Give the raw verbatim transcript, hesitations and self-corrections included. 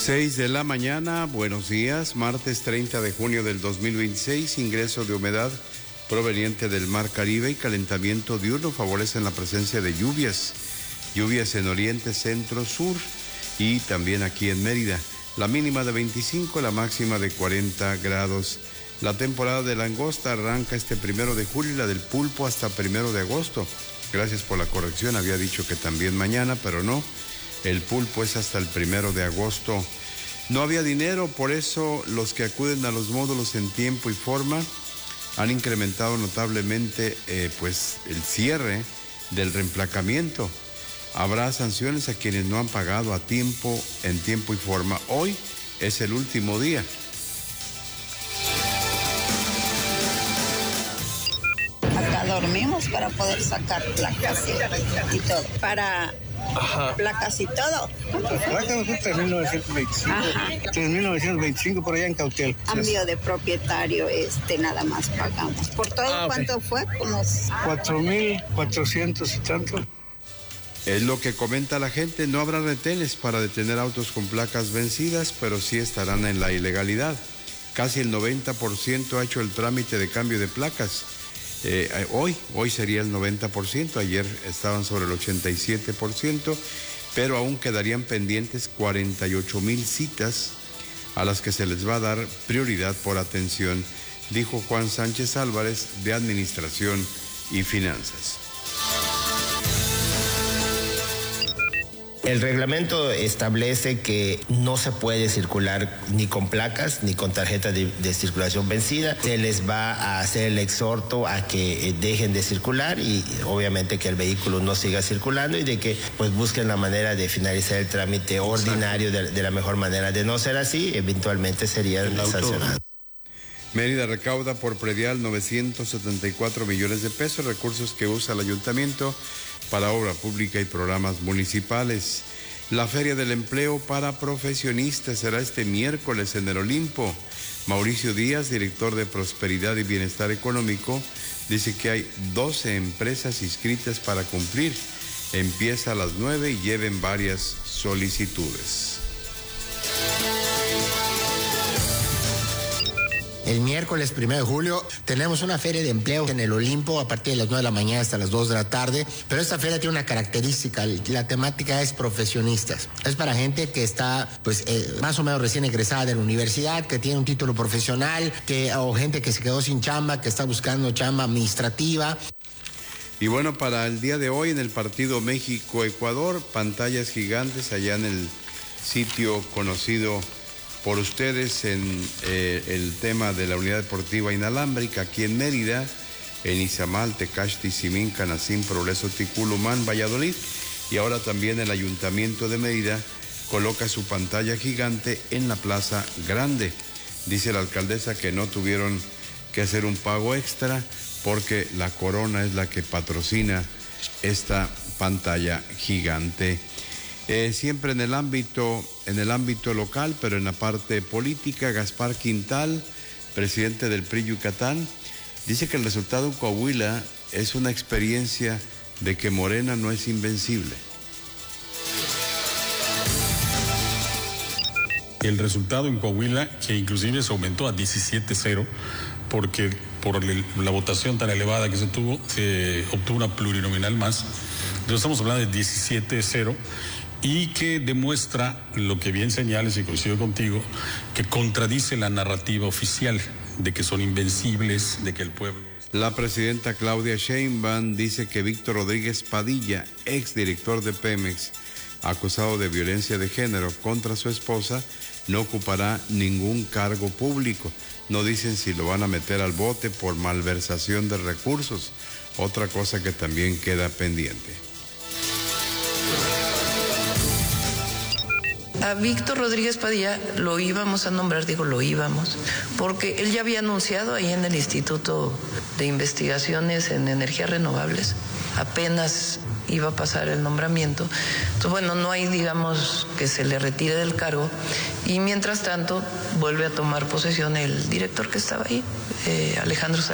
seis de la mañana, buenos días, martes treinta de junio del dos mil veintiséis, ingreso de humedad proveniente del Mar Caribe y calentamiento diurno favorecen la presencia de lluvias, lluvias en oriente, centro, sur y también aquí en Mérida. La mínima de veinticinco, la máxima de cuarenta grados. La temporada de langosta arranca este primero de julio y la del pulpo hasta primero de agosto. Gracias por la corrección, había dicho que también mañana, pero no. El pulpo es hasta el primero de agosto. No había dinero, por eso los que acuden a los módulos en tiempo y forma han incrementado notablemente eh, pues el cierre del reemplacamiento. Habrá sanciones a quienes no han pagado a tiempo, en tiempo y forma. Hoy es el último día. Acá dormimos para poder sacar placas y, y todo. Para Ajá. placas y todo. Placas son tres mil novecientos veinticinco. tres mil novecientos veinticinco por allá en Cautel. Cambio de propietario, este, nada más pagamos. ¿Por todo ah, cuánto okay. fue? Como cuatro mil cuatrocientos y tanto. Es lo que comenta la gente, no habrá retenes para detener autos con placas vencidas, pero sí estarán en la ilegalidad. Casi el noventa por ciento ha hecho el trámite de cambio de placas. Eh, hoy, hoy sería el noventa por ciento, ayer estaban sobre el ochenta y siete por ciento, pero aún quedarían pendientes cuarenta y ocho mil citas a las que se les va a dar prioridad por atención, dijo Juan Sánchez Álvarez de Administración y Finanzas. El reglamento establece que no se puede circular ni con placas ni con tarjetas de, de circulación vencida. Se les va a hacer el exhorto a que dejen de circular y obviamente que el vehículo no siga circulando y de que pues busquen la manera de finalizar el trámite ordinario de, de la mejor manera. De no ser así, eventualmente serían sancionados. Mérida recauda por predial novecientos setenta y cuatro millones de pesos, recursos que usa el ayuntamiento para obra pública y programas municipales. La Feria del Empleo para Profesionistas será este miércoles en el Olimpo. Mauricio Díaz, director de Prosperidad y Bienestar Económico, dice que hay doce empresas inscritas para cumplir. Empieza a las nueve y lleven varias solicitudes. El miércoles primero de julio tenemos una feria de empleo en el Olimpo a partir de las nueve de la mañana hasta las dos de la tarde, pero esta feria tiene una característica, la temática es profesionistas, es para gente que está pues eh, más o menos recién egresada de la universidad, que tiene un título profesional, que, o gente que se quedó sin chamba, que está buscando chamba administrativa. Y bueno, para el día de hoy en el partido México-Ecuador, pantallas gigantes allá en el sitio conocido por ustedes en eh, el tema de la unidad deportiva inalámbrica aquí en Mérida, en Izamal, Tecashti, Simín, Canacín, Progreso, Ticulumán, Valladolid, y ahora también el Ayuntamiento de Mérida coloca su pantalla gigante en la Plaza Grande. Dice la alcaldesa que no tuvieron que hacer un pago extra porque la Corona es la que patrocina esta pantalla gigante. Eh, siempre en el ámbito, en el ámbito local, pero en la parte política, Gaspar Quintal, presidente del P R I Yucatán, dice que el resultado en Coahuila es una experiencia de que Morena no es invencible. El resultado en Coahuila, que inclusive se aumentó a diecisiete cero, porque por la votación tan elevada que se tuvo, se obtuvo una plurinominal más. Entonces estamos hablando de diecisiete cero. Y que demuestra lo que bien señales, y coincido contigo, que contradice la narrativa oficial de que son invencibles, de que el pueblo... La presidenta Claudia Sheinbaum dice que Víctor Rodríguez Padilla, exdirector de Pemex, acusado de violencia de género contra su esposa, no ocupará ningún cargo público. No dicen si lo van a meter al bote por malversación de recursos, otra cosa que también queda pendiente. A Víctor Rodríguez Padilla lo íbamos a nombrar, digo lo íbamos, porque él ya había anunciado ahí en el Instituto de Investigaciones en Energías Renovables, apenas iba a pasar el nombramiento. Entonces, bueno, no hay, digamos, que se le retire del cargo, y mientras tanto vuelve a tomar posesión el director que estaba ahí, eh, Alejandro Salazar.